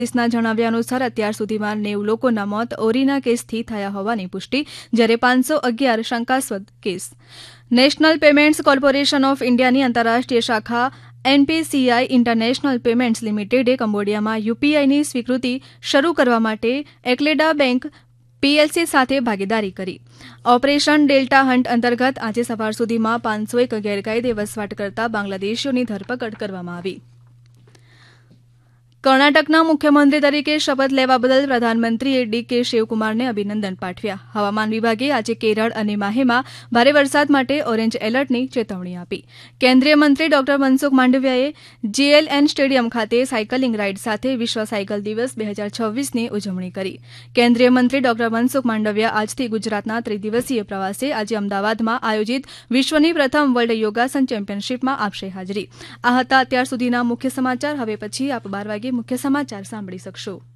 પોલીસના જણાવ્યા અનુસાર અત્યાર સુધીમાં 90 લોકોના મોત ઓરીના કેસથી થયા હોવાની પુષ્ટિ, જ્યારે 511 શંકાસ્પદ case. National payments corporation of ઇન્ડિયાની આંતરરાષ્ટ્રીય શાખા NPCI ઇન્ટરનેશનલ પેમેન્ટ્સ લિમિટેડે કંબોડિયામાં UPIની સ્વીકૃતિ શરૂ કરવા માટે એક્લેડા બેંક PLC સાથે ભાગીદારી કરી. ઓપરેશન ડેલ્ટા હન્ટ અંતર્ગત આજે સવાર સુધીમાં 501 ગેરકાયદે વસવાટ કરતા બાંગ્લાદેશીઓની ધરપકડ કરવામાં આવી. કર્ણાટકના મુખ્યમંત્રી તરીકે શપથ લેવા બદલ પ્રધાનમંત્રીએ DK શિવકુમારને અભિનંદન પાઠવ્યા. હવામાન વિભાગે આજે કેરળ અને માહેમાં ભારે વરસાદ માટે ઓરેન્જ એલર્ટની ચેતવણી આપી. કેન્દ્રીય મંત્રી ડોક્ટર મનસુખ માંડવિયાએ GLN સ્ટેડિયમ ખાતે સાયકલિંગ રાઇડ સાથે વિશ્વ સાયકલ દિવસ 2026ની ઉજવણી કરી. કેન્દ્રીય મંત્રી ડોક્ટર મનસુખ માંડવિયા આજથી ગુજરાતના ત્રિદિવસીય પ્રવાસે આજે અમદાવાદમાં આયોજિત વિશ્વની પ્રથમ વર્લ્ડ યોગાસન ચેમ્પિયનશીપમાં આપશે હાજરી. આ હતા અત્યાર સુધીના મુખ્ય સમાચાર. હવે પછી આપ 12 વાગે મુખ્ય સમાચાર સાંભળી શકશો.